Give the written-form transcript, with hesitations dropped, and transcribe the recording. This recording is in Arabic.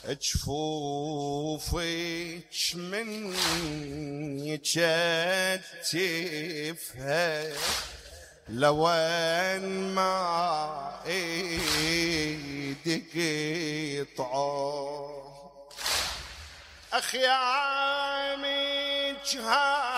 جفوفك من يكتفها لوين ما ايدك يطعو. اخيامك